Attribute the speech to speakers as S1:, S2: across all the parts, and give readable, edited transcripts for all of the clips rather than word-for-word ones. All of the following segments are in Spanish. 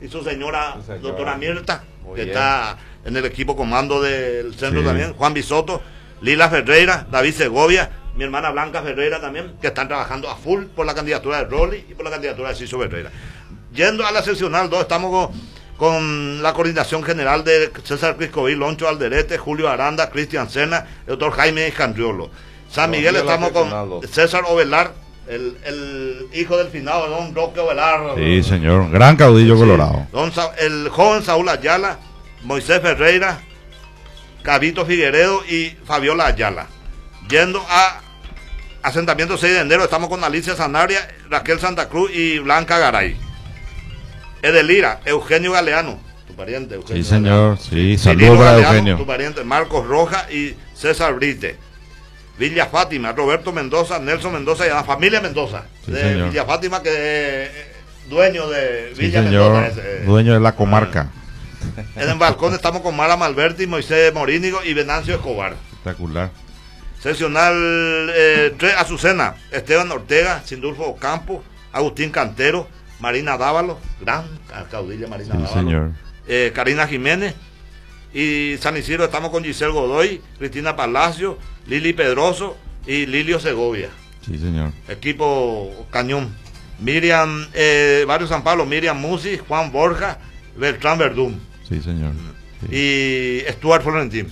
S1: y su señora, doctora Mirta,
S2: Muy
S1: que
S2: bien.
S1: está en el equipo comando del centro también, Juan Bisotto, Lila Ferreira, David Segovia, mi hermana Blanca Ferreira también, que están trabajando a full por la candidatura de Rolly y por la candidatura de Ciso Ferreira. Yendo a la seccional 2, estamos con la coordinación general de César Criscoví, Loncho Alderete, Julio Aranda, Cristian Sena, el doctor Jaime Escandriolo. San Miguel estamos con César Ovelar, el hijo del finado, don Roque Ovelar.
S3: Sí, señor, gran caudillo colorado.
S1: El joven Saúl Ayala, Moisés Ferreira, Cabito Figueredo y Fabiola Ayala. Yendo a asentamiento 6 de enero, estamos con Alicia Sanabria, Raquel Santa Cruz y Blanca Garay. Edelira, Eugenio Galeano, tu pariente. Eugenio
S3: Sí, señor,
S1: Galeano.
S3: sí, saludos para
S1: Galeano,
S3: Eugenio.
S1: tu pariente, Marcos Roja y César Brite. Villa Fátima, Roberto Mendoza, Nelson Mendoza y la familia Mendoza.
S3: Sí,
S1: de
S3: señor.
S1: Villa Fátima, que dueño de
S3: Sí,
S1: Villa
S3: señor,
S1: Mendoza.
S3: dueño de la comarca.
S1: En el balcón estamos con Mara Malberti, Moisés Morínigo y Venancio Escobar.
S3: Espectacular.
S1: Seccional 3, Azucena, Esteban Ortega, Sindulfo Ocampo, Agustín Cantero, Marina Dávalo, gran caudilla Marina
S3: Sí,
S1: Dávalo,
S3: señor.
S1: Karina Jiménez, y San Isidro estamos con Giselle Godoy, Cristina Palacio, Lili Pedroso y Lilio Segovia.
S3: Sí, señor.
S1: Equipo cañón. Miriam, Barrio San Pablo, Miriam Musi, Juan Borja, Beltrán Verdún.
S3: Sí, señor. Sí.
S1: Y Stuart Florentín.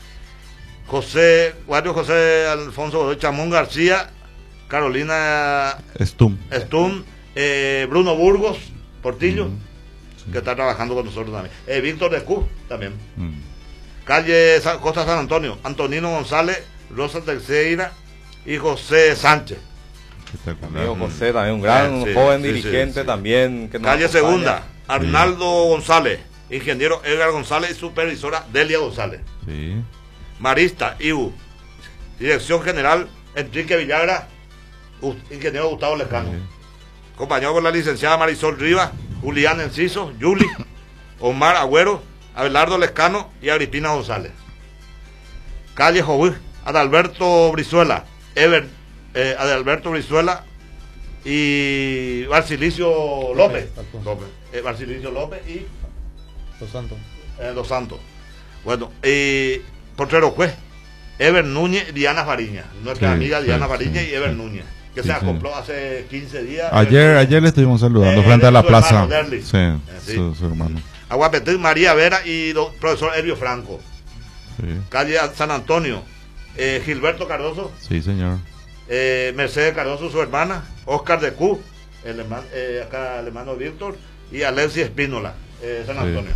S1: Guario José Alfonso Godoy, Chamón García, Carolina
S3: Stum.
S1: Bruno Burgos, Portillo,
S3: Sí.
S1: que está trabajando con nosotros también. Víctor de Q también.
S3: Mm.
S1: Calle Costa San Antonio, Antonino González, Rosa Teixeira y José Sánchez.
S3: Espectacular.
S2: Amigo José, también un gran
S1: Sí,
S2: joven
S1: sí,
S2: dirigente
S1: sí.
S2: también. Que nos
S1: Calle
S2: acompaña.
S1: Segunda, Arnaldo González, ingeniero Edgar González y supervisora Delia González.
S3: Sí.
S1: Marista, IBU. Dirección General, Enrique Villagra, ingeniero Gustavo Lescano.
S3: Sí.
S1: Acompañado con la licenciada Marisol Rivas, Julián Enciso, Yuli, Omar Agüero, Abelardo Lescano y Agripina González. Calle Joví, Adalberto Brizuela, Adalberto Brizuela y Barcilicio López. Barcilicio López y Dos Santos. Bueno, Portero Juez, Ever Núñez y Diana Fariña, nuestra
S3: Sí,
S1: amiga
S3: sí,
S1: Diana Fariña
S3: sí,
S1: y Ever
S3: sí.
S1: Núñez, que
S3: Sí,
S1: se
S3: sí.
S1: acopló hace 15 días.
S3: Ayer le estuvimos saludando frente a la
S1: su
S3: plaza.
S1: hermano, Derlis.
S3: Sí,
S1: Sí.
S3: su hermano.
S1: Aguapetín, María Vera y profesor Elvio Franco.
S3: Sí,
S1: Calle San Antonio, Gilberto Cardoso,
S3: sí, señor.
S1: Mercedes Cardoso, su hermana, Oscar de Q, acá el hermano Víctor, y Alexis Espínola, San
S3: Sí.
S1: Antonio.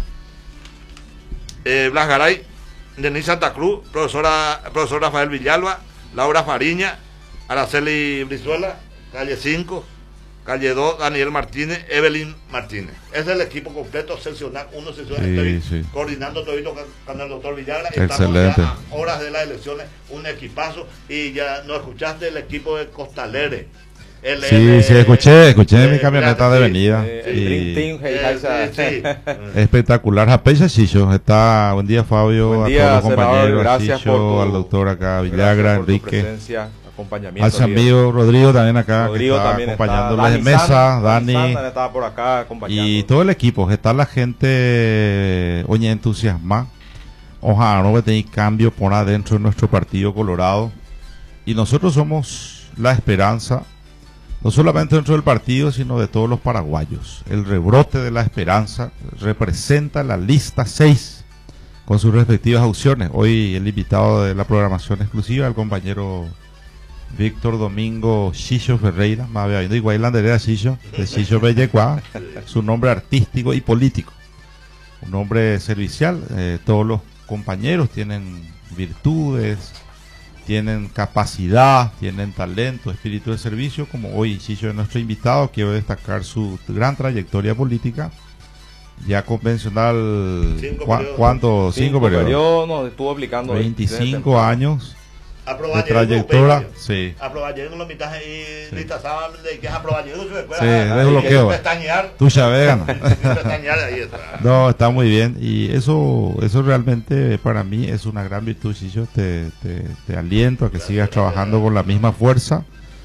S1: Blas Garay, Denise Santa Cruz, profesor Rafael Villalba, Laura Fariña, Araceli Brizuela, calle 5, calle 2, Daniel Martínez, Evelyn Martínez. Es el equipo completo, seccional 1, seccional.
S3: Sí,
S1: Estoy
S3: sí.
S1: coordinando todito con el doctor Villagra.
S3: Excelente.
S1: Estamos ya a horas de las elecciones, un equipazo. Y ya no escuchaste el equipo de Costalere.
S3: Sí, sí, escuché mi camioneta de
S1: sí,
S3: venida.
S2: El
S3: y
S2: Dream Team,
S1: sí.
S3: espectacular. Japesa Chicho, está. Buen día, Fabio.
S2: Buen
S3: a
S2: día,
S3: todos los
S2: senador,
S3: compañeros,
S2: gracias
S3: Chicho,
S2: por tu-
S3: al doctor acá,
S2: Gracias
S3: Villagra,
S2: por tu
S3: Enrique.
S2: presencia, acompañamiento,
S3: Al
S2: líder.
S3: amigo Rodrigo también acá,
S2: Rodrigo
S3: que está
S2: también
S3: acompañándoles
S2: está,
S3: en mesa,
S2: Dani
S3: Dani.
S2: Sandan estaba por acá acompañando.
S3: Y todo el equipo, está la gente, oye, entusiasmada. Ojalá no tenéis cambio por adentro de nuestro partido Colorado. Y nosotros somos la esperanza, no solamente dentro del partido, sino de todos los paraguayos. El rebrote de la esperanza representa la lista 6 con sus respectivas opciones. Hoy el invitado de la programación exclusiva, el compañero Víctor Domingo Xillo Ferreira, más bien igual la de Xillo, de Xillo Bellecuá, su nombre artístico y político, un nombre servicial. Todos los compañeros tienen virtudes, tienen capacidad, tienen talento, espíritu de servicio, como hoy Xillo es nuestro invitado. Quiero destacar su gran trayectoria política, ya convencional. ¿Cuánto? 5 periodos,
S2: nos estuvo aplicando
S3: 25 años de
S1: Aprobar
S3: trayectoria. Sí.
S1: Aprobar en los mitades y lista saben de que es aprobar en su escuela.
S3: Sí, desbloqueo. Tu Chavega.
S1: Ahí está.
S3: No, está muy bien. Y eso realmente para mí es una gran virtud. Si yo te aliento a que sigas trabajando con la misma fuerza.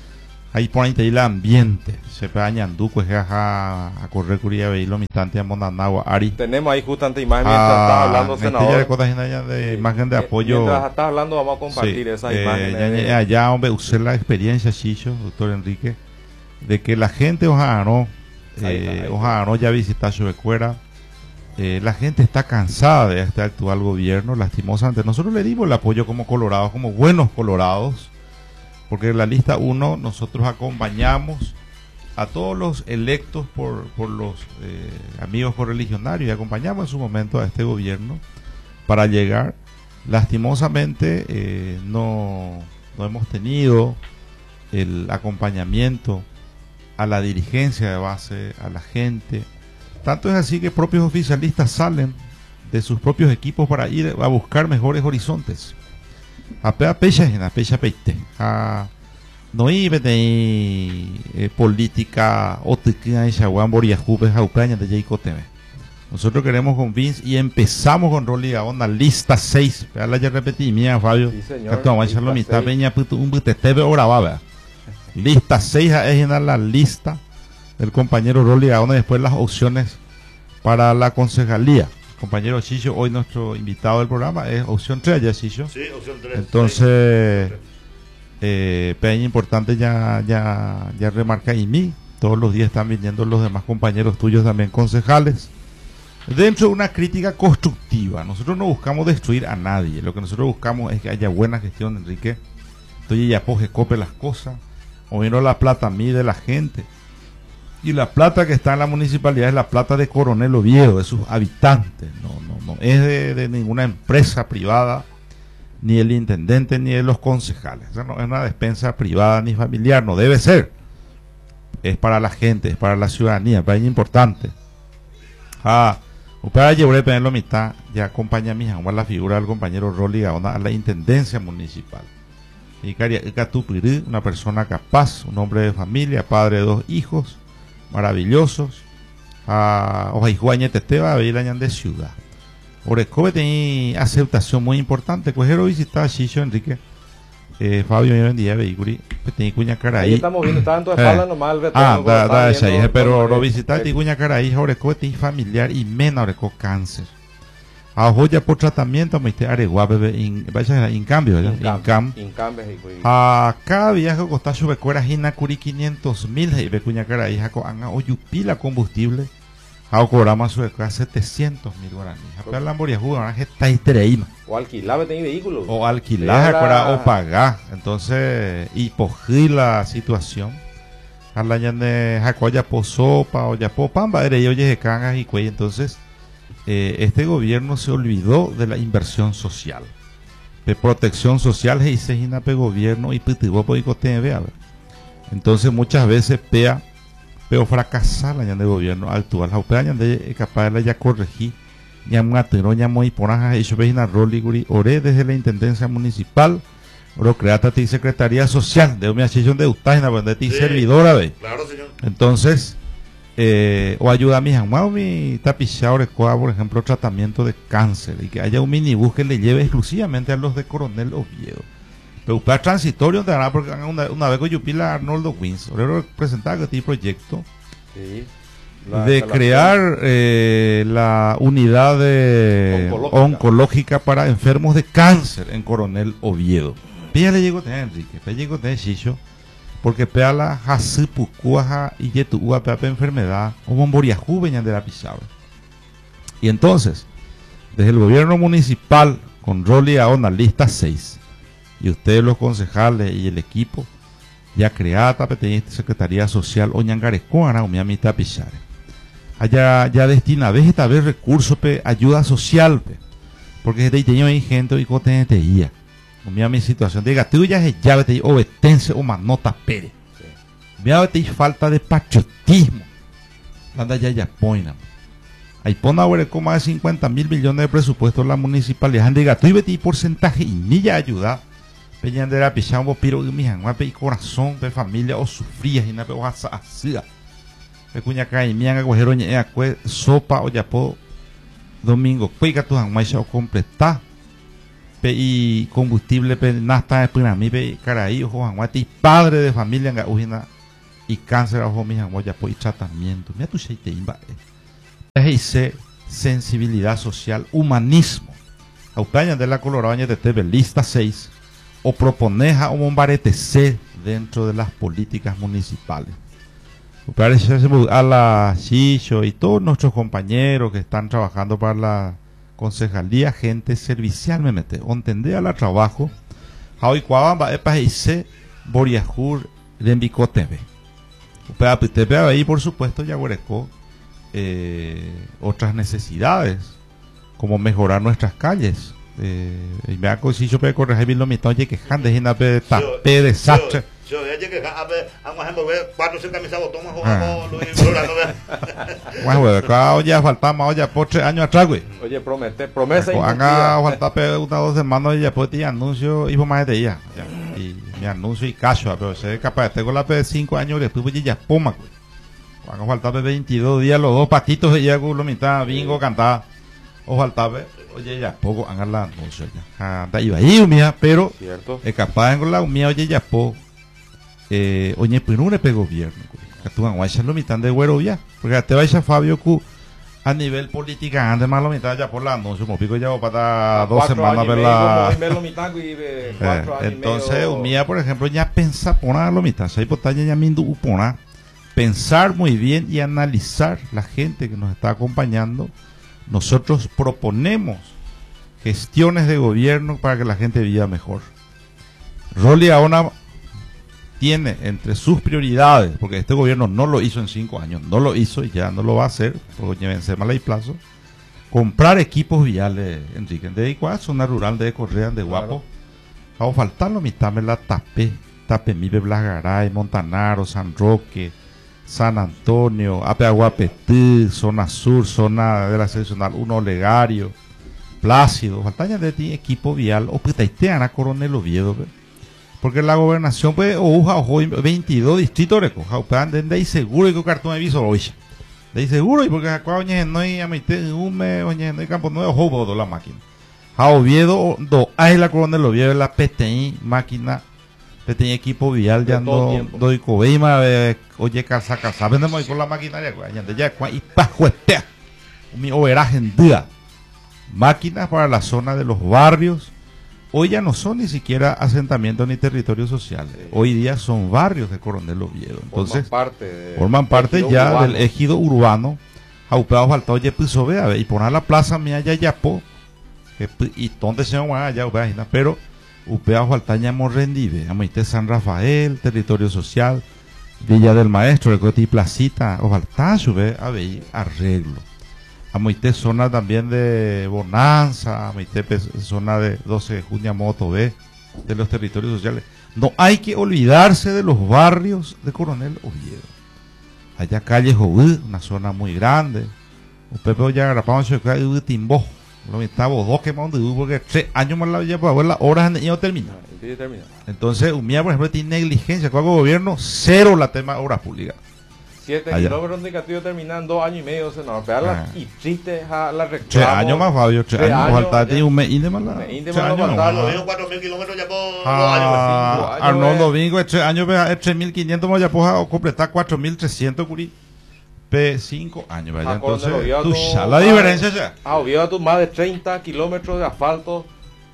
S3: Ahí por ahí el ambiente. Se pegaña anduco, es a correr curia veilo mistante a Mondanagua, Ari.
S2: Tenemos ahí justamente imagen mientras estás hablando, senador.
S3: De imagen de apoyo.
S2: Mientras estás hablando vamos a compartir esa imagen.
S3: Allá, hombre, usé la experiencia, Chicho, doctor Enrique, de que la gente ojalá ya visita Chuecuera. La gente está cansada de este actual gobierno, lastimosamente. Nosotros le dimos el apoyo como colorados, como buenos colorados, porque en la lista 1 nosotros acompañamos a todos los electos por los amigos correligionarios y acompañamos en su momento a este gobierno para llegar. Lastimosamente no hemos tenido el acompañamiento a la dirigencia de base, a la gente. Tanto es así que propios oficialistas salen de sus propios equipos para ir a buscar mejores horizontes. No iba de política o nosotros queremos con Vince y empezamos con Rolly Gaona, lista 6. Ya repetí, mía, Fabio.
S2: Sí, señor.
S3: Lista 6 es llenar la lista del compañero Rolly Gaona, después las opciones para la concejalía. Compañero Chicho, hoy nuestro invitado del programa es opción 3, ya Chicho.
S1: Sí, opción 3.
S3: Entonces, pequeño importante ya remarca y mí. Todos los días están viniendo los demás compañeros tuyos también concejales. Dentro de una crítica constructiva, nosotros no buscamos destruir a nadie. Lo que nosotros buscamos es que haya buena gestión, Enrique. Entonces ya cope las cosas, moviendo la plata a mí de la gente. Y la plata que está en la municipalidad es la plata de Coronel Oviedo, de sus habitantes. No es de ninguna empresa privada, ni el intendente, ni de los concejales. O sea, no es una despensa privada ni familiar, no debe ser. Es para la gente, es para la ciudadanía, para importante. Para llevar a la mitad, ya acompaña a mi jamás la figura del compañero Rolly Gaona a la intendencia municipal. Y Catupiri, una persona capaz, un hombre de familia, padre de 2 hijos maravillosos. Ojajuañe Teteba, Beilañan de ciudad. Orecobe tiene aceptación muy importante. Cogero visitar a Chicho Enrique. Fabio me vendía vehículo, tenía cuña cara ahí.
S2: Estamos viendo tanto espalda nomás el
S3: pero lo visitar ti cuña cara ahí, oreco tiene familiar y menos oreco cáncer. A joya por tratamiento me te aregua bebé en cambio, a cada viaje costa sube cuera hina curi 500,000 y ve cuña cara ahí jaco anga oyupila combustible. A cobrama su de 700,000 guaraníes. A la Lamborghini ahora está ahí.
S2: O alquilar tener vehículos.
S3: O alquilar o pagar. Entonces, y pogí la situación. A la llane jacoya po sopa o ya po pamba de oye de cangas y cuello. Entonces, este gobierno se olvidó de la inversión social. De protección social y se ginape gobierno y pitivo po y cote. Entonces, muchas veces pero fracasar la de gobierno actual. La de capaz de ya corregir, ya muatero, ya muy ponaja, y yo veía Roliguri, oré desde la intendencia municipal, oro creata ti secretaría social, de una asociación de Ustaina, donde ti servidora, ve.
S1: Claro, señor.
S3: Entonces, o ayuda a mi jamás, mi tapichado, por ejemplo, tratamiento de cáncer, y que haya un minibús que le lleve exclusivamente a los de Coronel Oviedo. Pero para transitorio te dará porque una vez con Yupila Arnoldo Wins, ahora presentaba que este proyecto de crear la unidad oncológica para enfermos de cáncer en Coronel Oviedo. Pía le llegó a tener Enrique, pía llegó a tener Chicho, porque pea la jasipucuaja y yetuua pea enfermedad o bomboriajú venían de la pisada. Y entonces, desde el gobierno municipal con Rolly Gaona, lista 6. Y ustedes los concejales y el equipo ya creada esta Secretaría Social Oñangarecuana o mi tapizare. Allá ya destina esta vez recursos ayuda social porque de ahí hay gente y cote te guía. Mi situación diga tú ya es llave te obetense o manota pere. Mira te falta de patriotismo. Anda ya poina. Ahí pone ahora como de 50,000 millones de presupuesto la municipalidad. Diga tú y porcentaje y ni ya ayuda. Peñandera pichamos piro mi janguape y corazón de familia o sufrías y na pe oja asida. Pe cuña cae mi anga cogero ñe sopa o ya po domingo cuica tu janguaisha o completa. y combustible nasta de pinami pe caraí ojo anguati padre de familia en ujina y cáncer ojo mi ya pues tratamiento mira tu te imba es sensibilidad social humanismo Aupaña de la Coloradoña de TV lista 6 o proponeja un bombarete C dentro de las políticas municipales. A la Chicho y todos nuestros compañeros que están trabajando para la concejalía, gente servicial me mete, entendé a la trabajo, hoy cuabamba epa hice Boriajur de Envico TV. TV ahí por supuesto ya huerecó otras necesidades como mejorar nuestras calles. Y me hago si yo puedo corregir bien lo mismo, oye que jande en tapé desastre.
S1: Yo ya que vamos a ver 4 o 5 camisas botón jugamos Luis Florano.
S3: Bueno, claro, ya faltamos ya por 3 años atrás, güey.
S2: Oye, promesa
S3: incumplida. Falta una 2 semanas y ya pues te anuncio y más de ella. Y mi anuncio y cacho, pero sé capaz tengo la P 5 años después pues ya poma, güey. Cuando faltaba 22 días los dos patitos de ya con la mitad bingo cantada. O faltaba, oye ya poco hagan la anuncio ya. Anda iba ahí mía, pero es capaz con la mía oye ya poco. Oye, pues no le pegó gobierno, que tú van a echar la mitad de güero ya, porque te va a echar Fabio Q a nivel política, antes más la mitad ya por la anuncio, como pico ya para 2 semanas ver la. Entonces, mía, por ejemplo, ya pensa poner la mitad, si hay potalla ya mindo upona, pensar muy bien y analizar la gente que nos está acompañando. Nosotros proponemos gestiones de gobierno para que la gente viva mejor. Rolly ahora tiene entre sus prioridades, porque este gobierno no lo hizo en 5 años, no lo hizo y ya no lo va a hacer, porque vence mal y plazo, comprar equipos viales, Enrique, de igual, zona rural de Correa, de Guapo, a faltar lo mitad me la Tapé Mibe, Blagaray, Montanaro, San Roque, San Antonio, Apeaguapetí, zona sur, zona de la seccional 1 Olegario, Plácido, faltaña de ti equipo vial, o que te a Coronel Oviedo, porque la gobernación pues ojo 22 distritos recoja de ahí seguro que cartón de viso hoy de ahí seguro y porque acá oye no hay amite hume oye no hay campo nuevo ojo toda la máquina a Oviedo do hay la Coronel Oviedo la PTI máquina PTI equipo vial ya no doy cobeima oye casa vendemos con la maquinaria ya y pa juestea mi overaje en día máquinas para la zona de los barrios. Hoy ya no son ni siquiera asentamientos ni territorios sociales. Hoy día son barrios de Coronel Oviedo. Entonces, forman parte ya urbano. Del ejido urbano. Jaupeo faltó oye piso vea y poner la plaza mía ya yapo. Y donde se llama allá pero upea faltaña morrendive. Amite San Rafael, territorio social, Villa del Maestro, Recoti Placita, o falta sube a ver arreglo. Amoité zona también de Bonanza, Amoité zona de 12 de junio, Moto B, de los territorios sociales. No hay que olvidarse de los barrios de Coronel Oviedo. Allá calle Joví, una zona muy grande. Usted ya agrapamos de Timbó, lo estaba 2 quemados de porque 3 años más la villa para ver las horas y no termina. Entonces, Umía, por ejemplo, tiene negligencia. Con el gobierno, 0 la tema de obras públicas.
S2: 7 kilómetros indicativos terminan 2 años y medio, senador. Pero y triste a la reclamo.
S3: 3 años más, Fabio. 3 años. Falta de un mes. Y de más la.
S1: 3 años. 4.000 kilómetros ya por 2 años.
S3: Arnoldo Domingo, 3 años, 3.500 ya puedo completar 4.300 curí. 5 años, ¿verdad? Entonces, la diferencia ya.
S2: Oviedo más de 30 kilómetros de asfalto.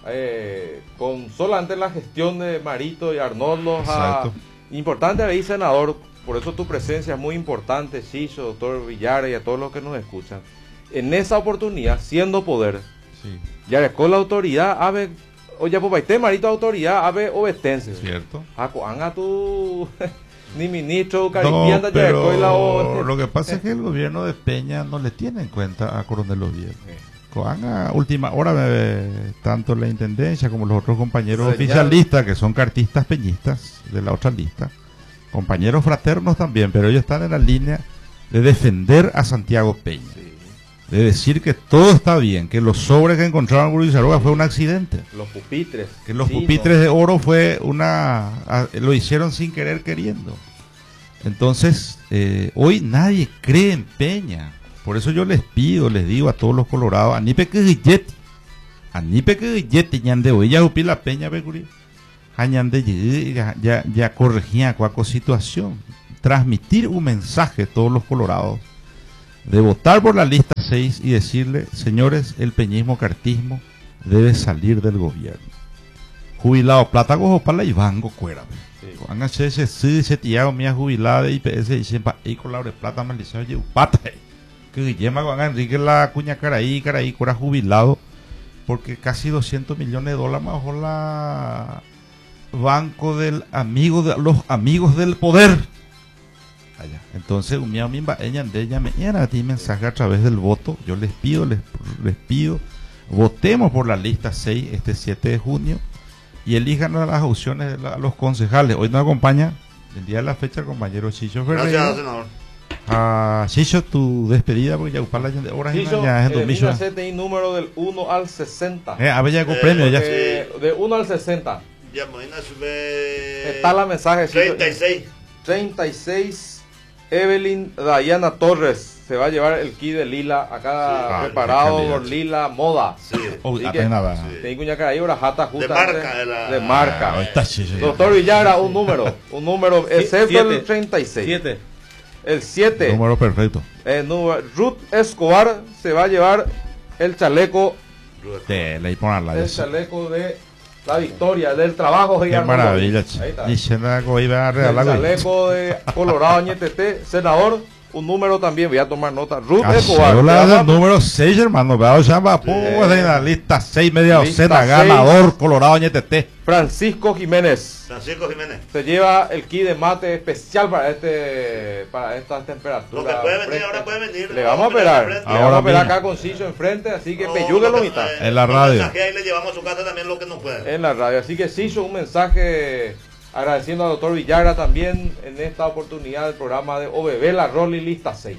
S2: Con solamente la gestión de Marito y Arnoldo. Importante ahí, senador. Por eso tu presencia es muy importante, Chicho, doctor Villar y a todos los que nos escuchan. En esa oportunidad, siendo poder, ya con la autoridad, ave, oye, pues te marito autoridad, ave obetense.
S3: Cierto.
S2: A tu ni ministro,
S3: caripianda, pero lo que pasa es que el gobierno de Peña no le tiene en cuenta a Coronel Oviedo. A última hora, tanto la intendencia como los otros compañeros oficialistas, que son cartistas peñistas de la otra lista, compañeros fraternos también, pero ellos están en la línea de defender a Santiago Peña, de decir que todo está bien, que los sobres que encontraron en Gurrizaroga fue un accidente,
S2: los pupitres,
S3: que los pupitres de oro fue lo hicieron sin querer queriendo. Entonces hoy nadie cree en Peña, por eso yo les digo a todos los colorados, anipe que yete ñande hoy ya upi la peña pecuri añande ya corregía cualquier situación, transmitir un mensaje a todos los colorados de votar por la lista 6 y decirle, señores, el peñismo cartismo debe salir del gobierno. Jubilado plata cojo para la Ivango cuera. Van a hacer ese tiago mía jubilada de IPS y siempre ahí con la plata maldiciado y pata. Que llama con Enrique la cuña caraí cuera jubilado porque casi 200 millones de dólares más la banco del amigo de los amigos del poder. Allá. Entonces, un miau mimba ella me era a ti mensaje a través del voto. Yo les pido, votemos por la lista 6 este 7 de junio y elijan las opciones de los concejales. Hoy nos acompaña el día de la fecha el compañero Chicho Ferreira.
S1: Gracias, senador.
S3: Chicho, tu despedida porque ya upala de horas
S2: Chicho,
S3: ya es domingo.
S2: CTI número del 1 al 60.
S3: A ver, ya con premio ya.
S2: De 1 al 60.
S1: Ya mañana sube.
S2: Está la mensaje.
S1: 36.
S2: 36. Evelyn Dayana Torres se va a llevar el kit de Lila acá preparado por Lila Moda.
S1: Sí.
S2: Tengo una cara ahí, una jata justa de marca.
S3: Sí.
S2: Doctor Villagra, un número excepto el 36.
S4: 7.
S2: El 7.
S3: Número perfecto.
S2: Ruth Escobar se va a llevar el chaleco.
S3: El
S2: chaleco de la victoria, del trabajo.
S3: Qué maravilla. Diciendo que iba a regalar.
S2: El chaleco de Colorado Ñetete, senador. Un número también, voy a tomar nota. Ruth Escobar.
S3: Hola, número 6, hermano. Veo llama en la lista 6, media docena, ganador, Colorado Ñetete.
S2: Francisco Jiménez se lleva el kit de mate especial para estas temperaturas.
S1: Lo que puede venir, ahora puede venir.
S2: Le vamos a operar. Le vamos a operar acá con Ciso enfrente, así que peyúguelo mitad.
S3: En la radio.
S1: Ahí le llevamos a su casa también lo que no puede.
S2: En la radio. Así que Ciso, un mensaje agradeciendo al doctor Villagra también en esta oportunidad del programa de OBB, la Rolly Lista 6.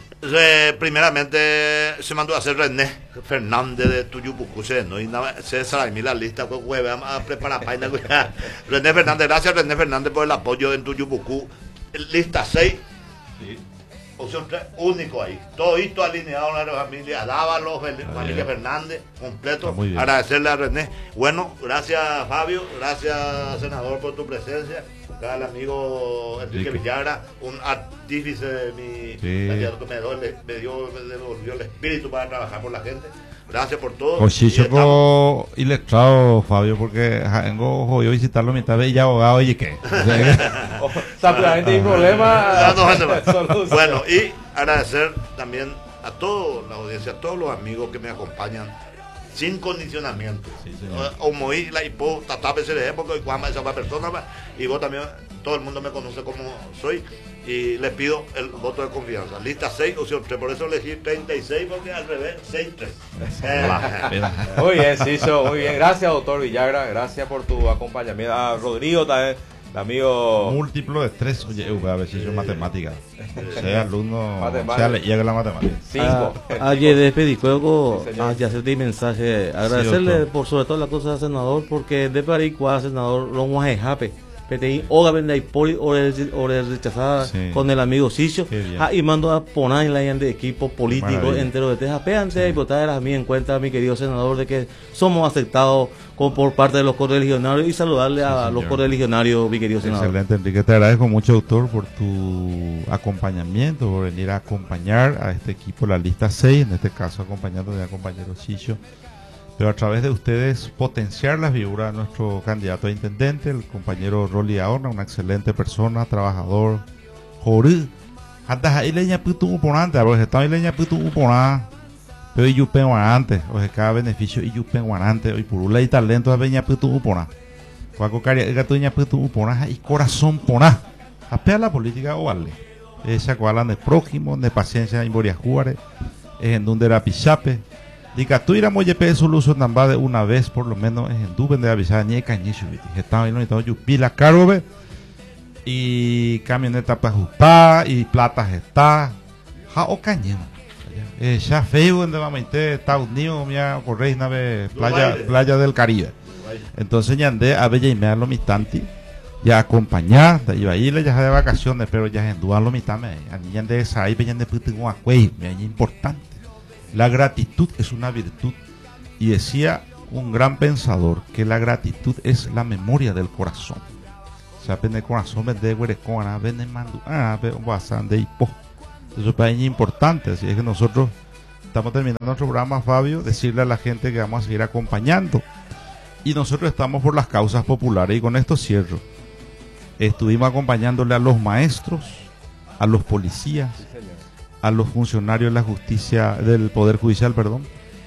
S1: Primeramente se mandó a hacer René Fernández de Tuyupucú, no y nada, se salió la lista, pues vamos a preparar página. René Fernández, gracias René Fernández por el apoyo en Tuyupucú. Lista 6. Sí. Opción 3, único ahí. Todito alineado a la familia Dávalos, familia Fernández, completo. Agradecerle a René. Bueno, gracias Fabio, gracias senador por tu presencia. Acá el amigo Enrique Villagra, un artífice de mi candidato que me devolvió el espíritu para trabajar por la gente. Gracias por todo.
S3: Chicho ilustrado, Fabio, porque vengo yo a visitarlo mitad vez y ya abogado, oye, ¿qué?
S2: Simplemente hay problema.
S1: Bueno, y agradecer también a toda la audiencia, a todos los amigos que me acompañan sin condicionamiento. Como y la hipo, tatape se de época y cuando esa persona, y vos también, todo el mundo me conoce como soy. Y les pido el voto de confianza. Lista 6, opción 3. Por eso elegí 36, porque al revés, 6-3.
S2: Muy bien, Ciso, muy bien. Gracias, doctor Villagra. Gracias por tu acompañamiento. A Rodrigo también, el amigo.
S3: Múltiplo de 3. Oye, a ver si yo matemática. Sea alumno, sea leía que la matemática.
S2: 5.
S4: Ayer despedí juego, ya se di mensaje. Agradecerle por sobre todo la cosa al senador, porque de Paricua, senador Romo Jape. PTI, Oga Benday Poli, Ore rechazada con el amigo Cicio. Y mando a poner en la de equipo político entero de Texas. Péanse y votar a mí en cuenta, mi querido senador, de que somos aceptados por parte de los correligionarios y saludarle a los correligionarios, mi querido senador.
S3: Excelente, Enrique. Te agradezco mucho, doctor, por tu acompañamiento, por venir a acompañar a este equipo, la lista 6, en este caso acompañando a compañero Cicio. Pero a través de ustedes potenciar las figuras de nuestro candidato a intendente, el compañero Rolly Ahorna, una excelente persona, trabajador, jorí. Hasta ahí leña puto uponante, porque está ahí leña puto uponante, pero y yupen guanante, o sea, cada beneficio y yupen guanante, y por un ley talento de leña puto uponante. Cuaco caria, el gato leña puto uponante y corazón poná. Apea la política o vale. Esa cual de prójimo, de paciencia en Boria Juárez, es en donde era Pichape. Dica, tú irás muy pe solución namba de una vez por lo menos en duben de avisar ni cañicho, estaba ahí no yo pila cargo y camioneta para ajustar y plata está ja o cañón ya feo en de mamite Estados Unidos mía corréis nave playa del Caribe. Entonces ya andé a bella y me lo mistanti ya acompañar iba a irle ya de vacaciones, pero ya en duda lo mitame a niña de esa ahí veían de puto me es importante. La gratitud es una virtud. Y decía un gran pensador que la gratitud es la memoria del corazón. O sea, el corazón de Huerecona, de Mandu, de Hipo. Eso es importante, así es que nosotros estamos terminando nuestro programa, Fabio, decirle a la gente que vamos a seguir acompañando. Y nosotros estamos por las causas populares, y con esto cierro. Estuvimos acompañándole a los maestros, a los policías, a los funcionarios de la justicia, del Poder Judicial, perdón,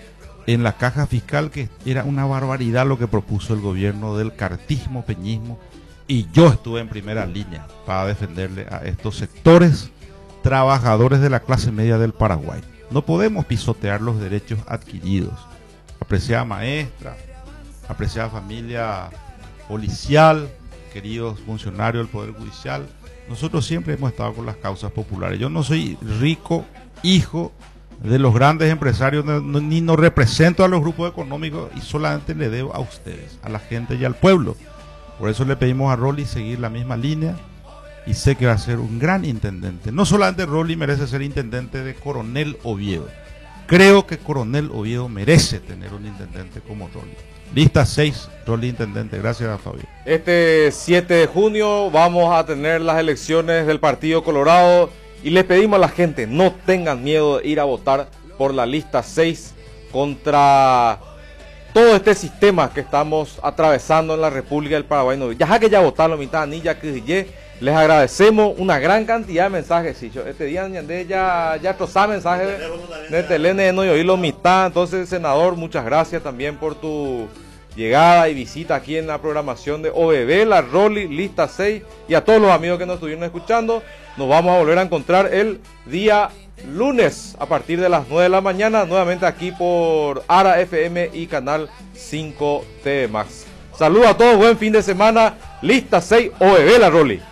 S3: en la caja fiscal, que era una barbaridad lo que propuso el gobierno del cartismo, peñismo, y yo estuve en primera línea para defenderle a estos sectores trabajadores de la clase media del Paraguay. No podemos pisotear los derechos adquiridos. Apreciada maestra, apreciada familia policial, queridos funcionarios del Poder Judicial, nosotros siempre hemos estado con las causas populares. Yo no soy rico, hijo de los grandes empresarios, ni no represento a los grupos económicos, y solamente le debo a ustedes, a la gente y al pueblo. Por eso le pedimos a Rolly seguir la misma línea, y sé que va a ser un gran intendente. No solamente Rolly merece ser intendente de Coronel Oviedo, creo que Coronel Oviedo merece tener un intendente como Rolly. Lista 6, Rolly intendente. Gracias, Fabio.
S2: Este 7 de junio vamos a tener las elecciones del Partido Colorado, y les pedimos a la gente, no tengan miedo de ir a votar por la lista 6 contra todo este sistema que estamos atravesando en la República del Paraguay. Ya que ya votaron mitad, ni ya que les agradecemos una gran cantidad de mensajes. Sí, este día ya trozaba mensajes de Telene, no, y oí lo mitad. Entonces, senador, muchas gracias también por tu llegada y visita aquí en la programación de OBB, la Rolly, lista 6, y a todos los amigos que nos estuvieron escuchando. Nos vamos a volver a encontrar el día lunes a partir de las 9 de la mañana, nuevamente aquí por ARA FM y Canal 5 TV Max. Saludos a todos, buen fin de semana, lista 6, OBB, la Rolly.